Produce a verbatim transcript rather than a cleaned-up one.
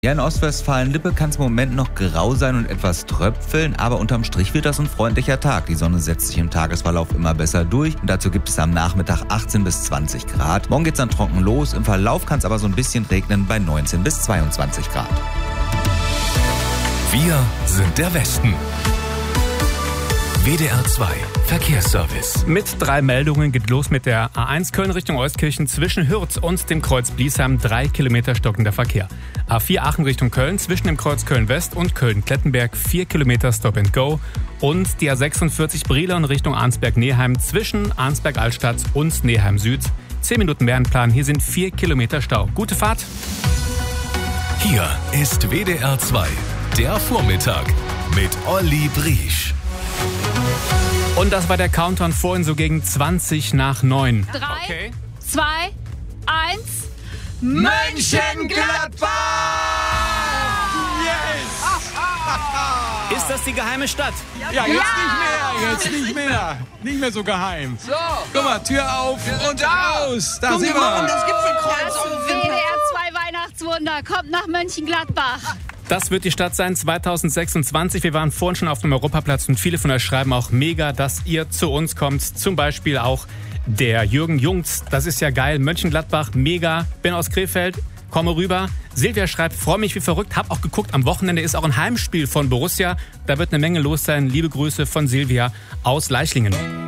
Ja, in Ostwestfalen-Lippe kann es im Moment noch grau sein und etwas tröpfeln, aber unterm Strich wird das ein freundlicher Tag. Die Sonne setzt sich im Tagesverlauf immer besser durch und dazu gibt es am Nachmittag achtzehn bis zwanzig Grad. Morgen geht es dann trocken los, im Verlauf kann es aber so ein bisschen regnen bei neunzehn bis zweiundzwanzig Grad. Wir sind der Westen. W D R zwei Verkehrsservice. Mit drei Meldungen geht los mit der A eins Köln Richtung Euskirchen zwischen Hürth und dem Kreuz Bliesheim. Drei Kilometer stockender Verkehr. A vier Aachen Richtung Köln zwischen dem Kreuz Köln West und Köln-Klettenberg. Vier Kilometer Stop and Go. Und die A sechsundvierzig Brilon Richtung Arnsberg-Neheim zwischen Arnsberg-Altstadt und Neheim Süd. Zehn Minuten Wärmplan. Hier sind vier Kilometer Stau. Gute Fahrt. Hier ist W D R zwei, der Vormittag mit Olli Briesch. Und das war der Countdown vorhin so gegen zwanzig nach neun. Drei, Okay. zwei, eins. Mönchengladbach! Ist das die geheime Stadt? Ja, jetzt nicht mehr, jetzt nicht mehr. Nicht mehr so geheim. So. Guck mal, Tür auf und raus. Da sind wir. Das Gipfelkreuz. W D R zwei Weihnachtswunder kommt nach Mönchengladbach. Das wird die Stadt sein zweitausendsechsundzwanzig. Wir waren vorhin schon auf dem Europaplatz und viele von euch schreiben auch mega, dass ihr zu uns kommt. Zum Beispiel auch der Jürgen Jungs. Das ist ja geil. Mönchengladbach, mega. Bin aus Krefeld, komme rüber. Silvia schreibt, freue mich wie verrückt. Hab auch geguckt, am Wochenende ist auch ein Heimspiel von Borussia. Da wird eine Menge los sein. Liebe Grüße von Silvia aus Leichlingen.